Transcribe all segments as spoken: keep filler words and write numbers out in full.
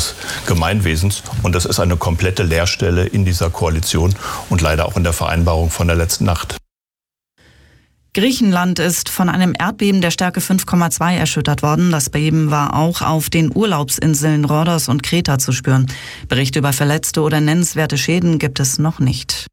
unseres Gemeinwesens. Und das ist eine komplette Leerstelle in dieser Koalition und leider auch in der Vereinbarung von der letzten Nacht. Griechenland ist von einem Erdbeben der Stärke fünf Komma zwei erschüttert worden. Das Beben war auch auf den Urlaubsinseln Rhodos und Kreta zu spüren. Berichte über Verletzte oder nennenswerte Schäden gibt es noch nicht.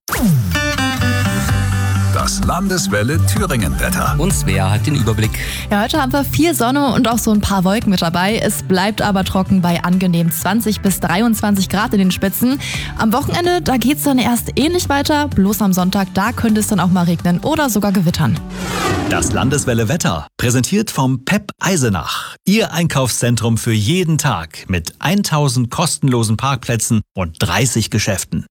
Das Landeswelle Thüringen-Wetter. Und Svea hat den Überblick. Ja, heute haben wir viel Sonne und auch so ein paar Wolken mit dabei. Es bleibt aber trocken bei angenehm zwanzig bis dreiundzwanzig Grad in den Spitzen. Am Wochenende, da geht's dann erst ähnlich weiter. Bloß am Sonntag, da könnte es dann auch mal regnen oder sogar gewittern. Das Landeswelle Wetter, präsentiert vom P E P Eisenach. Ihr Einkaufszentrum für jeden Tag mit tausend kostenlosen Parkplätzen und dreißig Geschäften.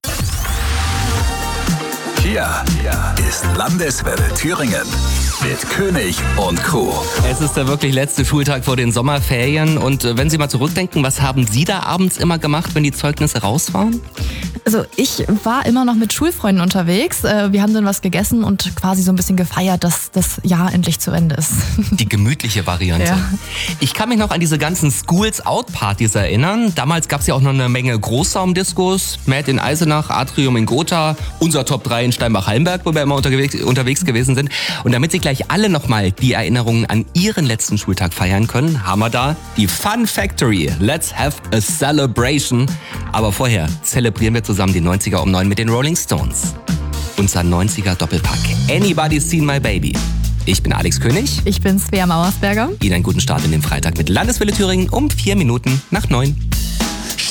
Hier ist Landeswelle Thüringen mit König und Crew. Es ist der wirklich letzte Schultag vor den Sommerferien. Und äh, wenn Sie mal zurückdenken, was haben Sie da abends immer gemacht, wenn die Zeugnisse raus waren? Also ich war immer noch mit Schulfreunden unterwegs. Wir haben dann was gegessen und quasi so ein bisschen gefeiert, dass das Jahr endlich zu Ende ist. Die gemütliche Variante. Ja. Ich kann mich noch an diese ganzen Schools-Out-Partys erinnern. Damals gab es ja auch noch eine Menge Großraumdiskos. Mad in Eisenach, Atrium in Gotha, unser Top drei in Steinbach-Hallenberg, wo wir immer unterwegs, unterwegs gewesen sind. Und damit Sie gleich alle nochmal die Erinnerungen an Ihren letzten Schultag feiern können, haben wir da die Fun Factory. Let's have a celebration. Aber vorher zelebrieren wir zusammen die neunziger um neun mit den Rolling Stones. Unser neunziger Doppelpack. Anybody's Seen My Baby. Ich bin Alex König. Ich bin Svea Mauersberger. Ihnen einen guten Start in den Freitag mit Landeswelle Thüringen um vier Minuten nach neun.